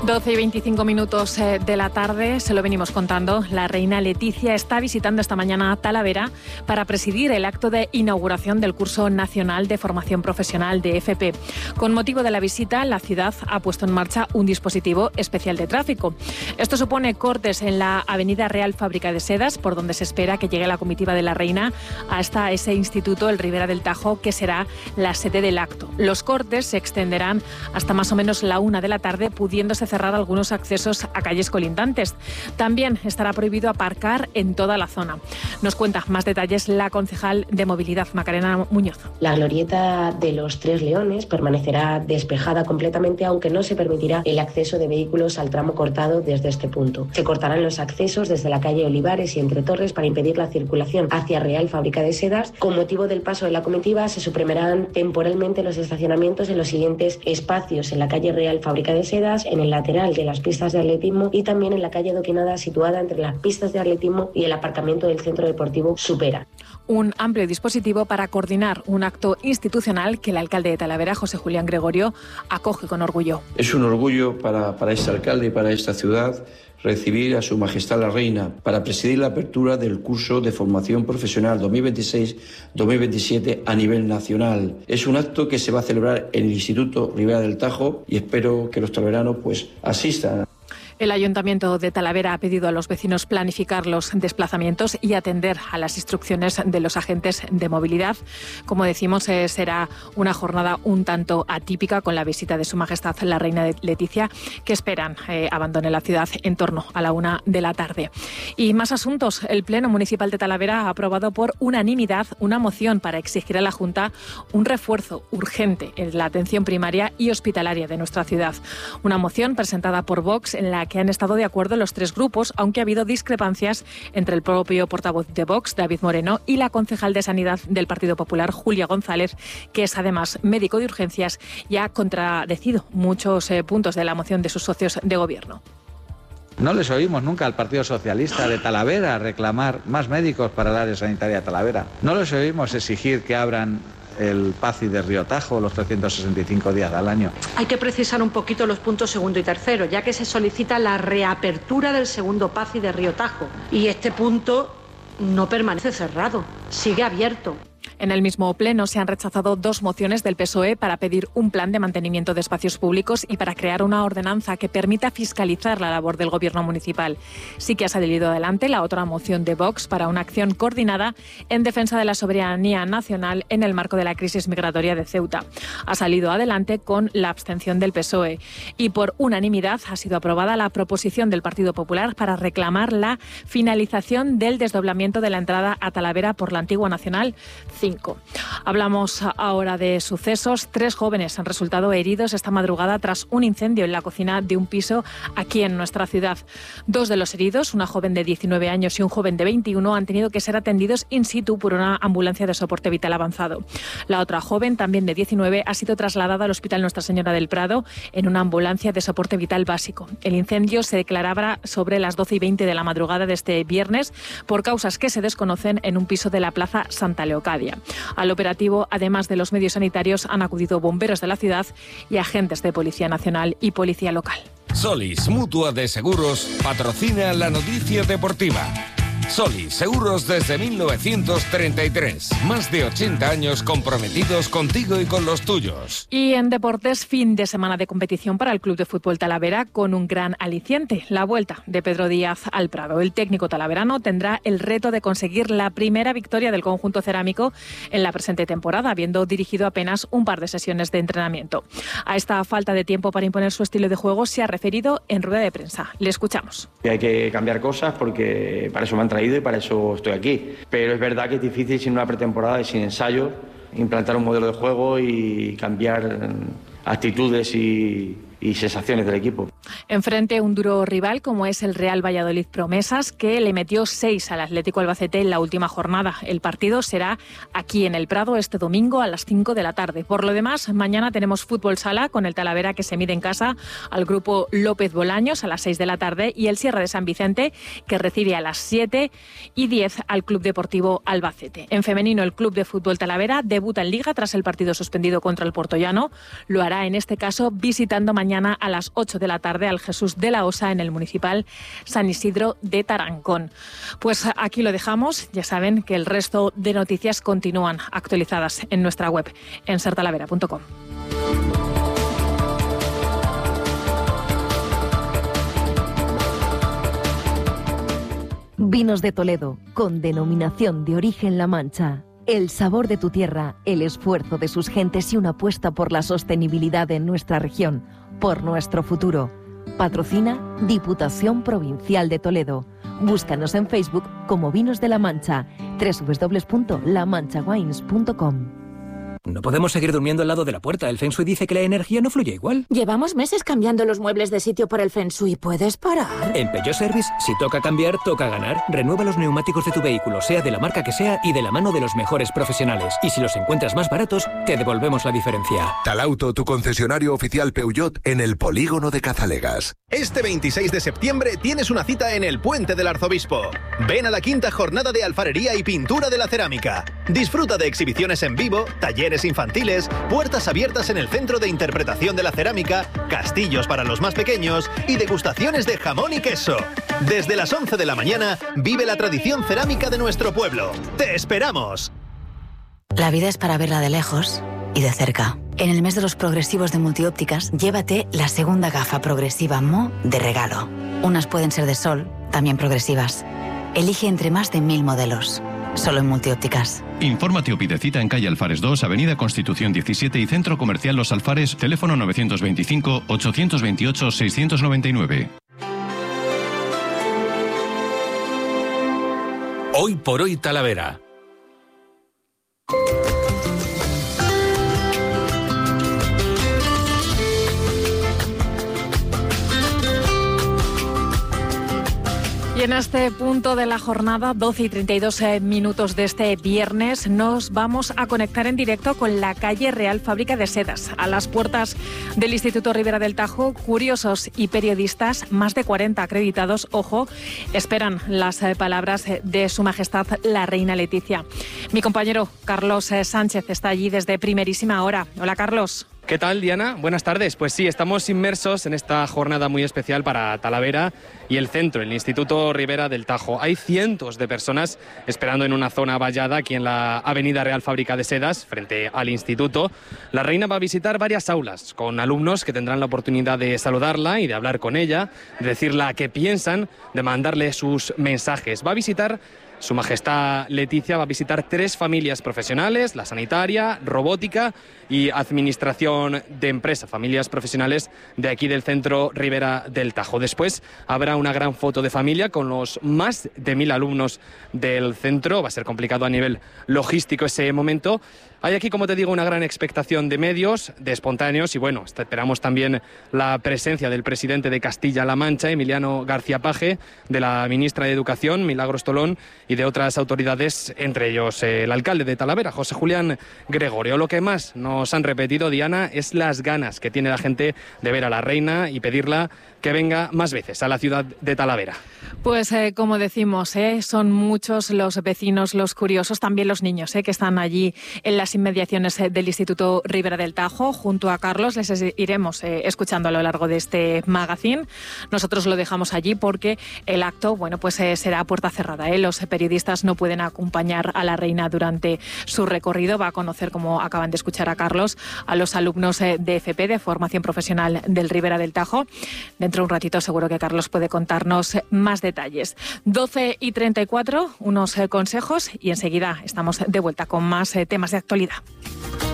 12:25 de la tarde, se lo venimos contando. La reina Letizia está visitando esta mañana Talavera para presidir el acto de inauguración del curso nacional de formación profesional de FP. Con motivo de la visita, la ciudad ha puesto en marcha un dispositivo especial de tráfico. Esto supone cortes en la Avenida Real Fábrica de Sedas, por donde se espera que llegue la comitiva de la reina hasta ese instituto, el Ribera del Tajo, que será la sede del acto. Los cortes se extenderán hasta más o menos la 1 de la tarde, pudiéndose cerrar algunos accesos a calles colindantes. También estará prohibido aparcar en toda la zona. Nos cuenta más detalles la concejal de Movilidad, Macarena Muñoz. La glorieta de los Tres Leones permanecerá despejada completamente, aunque no se permitirá el acceso de vehículos al tramo cortado desde este punto. Se cortarán los accesos desde la calle Olivares y Entre Torres para impedir la circulación hacia Real Fábrica de Sedas. Con motivo del paso de la comitiva, se suprimirán temporalmente los estacionamientos en los siguientes espacios: en la calle Real Fábrica de Sedas, en el lateral de las pistas de atletismo y también en la calle Doquinada, situada entre las pistas de atletismo y el aparcamiento del Centro Deportivo Supera. Un amplio dispositivo para coordinar un acto institucional que el alcalde de Talavera, José Julián Gregorio, acoge con orgullo. Es un orgullo para este alcalde y para esta ciudad recibir a Su Majestad la Reina para presidir la apertura del curso de formación profesional 2026-2027 a nivel nacional. Es un acto que se va a celebrar en el Instituto Ribera del Tajo y espero que los talaveranos asistan. El Ayuntamiento de Talavera ha pedido a los vecinos planificar los desplazamientos y atender a las instrucciones de los agentes de movilidad. Como decimos, será una jornada un tanto atípica, con la visita de Su Majestad la Reina Letizia, que esperan abandone la ciudad en torno a la 1 de la tarde. Y más asuntos. El Pleno Municipal de Talavera ha aprobado por unanimidad una moción para exigir a la Junta un refuerzo urgente en la atención primaria y hospitalaria de nuestra ciudad. Una moción presentada por Vox, en la que han estado de acuerdo los tres grupos, aunque ha habido discrepancias entre el propio portavoz de Vox, David Moreno, y la concejal de Sanidad del Partido Popular, Julia González, que es además médico de urgencias y ha contradecido muchos puntos de la moción de sus socios de gobierno. No les oímos nunca al Partido Socialista de Talavera reclamar más médicos para el área sanitaria de Talavera. No les oímos exigir que abran el PACI de Río Tajo los 365 días al año. Hay que precisar un poquito los puntos segundo y tercero, ya que se solicita la reapertura del segundo PACI de Río Tajo. Y este punto no permanece cerrado, sigue abierto. En el mismo pleno se han rechazado 2 mociones del PSOE para pedir un plan de mantenimiento de espacios públicos y para crear una ordenanza que permita fiscalizar la labor del gobierno municipal. Sí que ha salido adelante la otra moción de Vox para una acción coordinada en defensa de la soberanía nacional en el marco de la crisis migratoria de Ceuta. Ha salido adelante con la abstención del PSOE y por unanimidad ha sido aprobada la proposición del Partido Popular para reclamar la finalización del desdoblamiento de la entrada a Talavera por la antigua Nacional 5. Hablamos ahora de sucesos. 3 jóvenes han resultado heridos esta madrugada tras un incendio en la cocina de un piso aquí en nuestra ciudad. 2 de los heridos, una joven de 19 años y un joven de 21, han tenido que ser atendidos in situ por una ambulancia de soporte vital avanzado. La otra joven, también de 19, ha sido trasladada al Hospital Nuestra Señora del Prado en una ambulancia de soporte vital básico. El incendio se declaraba sobre las 12:20 de la madrugada de este viernes por causas que se desconocen en un piso de la Plaza Santa Leocadia. Al operativo, además de los medios sanitarios, han acudido bomberos de la ciudad y agentes de Policía Nacional y Policía Local. Solís, Mutua de Seguros, patrocina la noticia deportiva. Solís, seguros desde 1933. Más de 80 años comprometidos contigo y con los tuyos. Y en deportes, fin de semana de competición para el Club de Fútbol Talavera con un gran aliciente, la vuelta de Pedro Díaz al Prado. El técnico talaverano tendrá el reto de conseguir la primera victoria del conjunto cerámico en la presente temporada, habiendo dirigido apenas un par de sesiones de entrenamiento. A esta falta de tiempo para imponer su estilo de juego se ha referido en rueda de prensa. Le escuchamos. Hay que cambiar cosas porque para eso me han traído y para eso estoy aquí. Pero es verdad que es difícil sin una pretemporada y sin ensayo implantar un modelo de juego y cambiar actitudes y sensaciones del equipo. Enfrente un duro rival como es el Real Valladolid Promesas, que le metió 6 al Atlético Albacete en la última jornada. El partido será aquí en el Prado este domingo a las 5 de la tarde. Por lo demás, mañana tenemos fútbol sala con el Talavera, que se mide en casa al grupo López Bolaños a las 6 de la tarde, y el Sierra de San Vicente, que recibe a las 7:10 al Club Deportivo Albacete. En femenino, el Club de Fútbol Talavera debuta en Liga tras el partido suspendido contra el Puertollano. Lo hará en este caso visitando mañana mañana a las 8 de la tarde al Jesús de la Osa en el municipal San Isidro de Tarancón. Pues aquí lo dejamos. Ya saben que el resto de noticias continúan actualizadas en nuestra web, en sertalavera.com. Vinos de Toledo, con denominación de origen La Mancha. El sabor de tu tierra, el esfuerzo de sus gentes y una apuesta por la sostenibilidad en nuestra región, por nuestro futuro. Patrocina Diputación Provincial de Toledo. Búscanos en Facebook como Vinos de La Mancha, www.lamanchawines.com. No podemos seguir durmiendo al lado de la puerta. El Feng Shui dice que la energía no fluye igual. Llevamos meses cambiando los muebles de sitio por el Feng Shui. ¿Puedes parar? En Peugeot Service, si toca cambiar, toca ganar. Renueva los neumáticos de tu vehículo, sea de la marca que sea y de la mano de los mejores profesionales. Y si los encuentras más baratos, te devolvemos la diferencia. Talauto, tu concesionario oficial Peugeot en el polígono de Cazalegas. Este 26 de septiembre tienes una cita en el Puente del Arzobispo. Ven a la 5ª jornada de alfarería y pintura de la cerámica. Disfruta de exhibiciones en vivo, talleres infantiles, puertas abiertas en el Centro de Interpretación de la Cerámica, castillos para los más pequeños y degustaciones de jamón y queso. Desde las 11 de la mañana, vive la tradición cerámica de nuestro pueblo. ¡Te esperamos! La vida es para verla de lejos y de cerca. En el mes de los progresivos de Multiópticas, llévate la segunda gafa progresiva Mo de regalo. Unas pueden ser de sol, también progresivas. Elige entre más de 1000 modelos. Solo en Multiópticas. Infórmate o pide cita en calle Alfares 2, Avenida Constitución 17 y Centro Comercial Los Alfares, teléfono 925-828-699. Hoy por hoy Talavera. Y en este punto de la jornada, 12 y 32 minutos de este viernes, nos vamos a conectar en directo con la calle Real Fábrica de Sedas. A las puertas del Instituto Ribera del Tajo, curiosos y periodistas, más de 40 acreditados, ojo, esperan las palabras de Su Majestad la Reina Leticia. Mi compañero Carlos Sánchez está allí desde primerísima hora. Hola, Carlos. ¿Qué tal, Diana? Buenas tardes. Pues sí, estamos inmersos en esta jornada muy especial para Talavera y el centro, el Instituto Ribera del Tajo. Hay cientos de personas esperando en una zona vallada aquí en la Avenida Real Fábrica de Sedas, frente al instituto. La reina va a visitar varias aulas con alumnos que tendrán la oportunidad de saludarla y de hablar con ella, de decirle qué piensan, de mandarle sus mensajes. Va a visitar Su Majestad Leticia, va a visitar 3 familias profesionales, la sanitaria, robótica y administración de empresa, familias profesionales de aquí del centro Ribera del Tajo. Después habrá una gran foto de familia con los más de 1000 alumnos del centro. Va a ser complicado a nivel logístico ese momento. Hay aquí, como te digo, una gran expectación de medios, de espontáneos y bueno, esperamos también la presencia del presidente de Castilla-La Mancha, Emiliano García Paje, de la ministra de Educación, Milagros Tolón, y de otras autoridades, entre ellos el alcalde de Talavera, José Julián Gregorio. Lo que más nos han repetido, Diana, es las ganas que tiene la gente de ver a la reina y pedirla que venga más veces a la ciudad de Talavera. Pues como decimos, son muchos los vecinos, los curiosos, también los niños que están allí en las inmediaciones del Instituto Ribera del Tajo. Junto a Carlos les iremos escuchando a lo largo de este magazine. Nosotros lo dejamos allí porque el acto, bueno, pues será a puerta cerrada. Los periodistas no pueden acompañar a la reina durante su recorrido. Va a conocer, como acaban de escuchar a Carlos, a los alumnos de FP, de Formación Profesional del Ribera del Tajo. Dentro de un ratito seguro que Carlos puede contarnos más detalles. 12 y 34, unos consejos y enseguida estamos de vuelta con más temas de actualidad.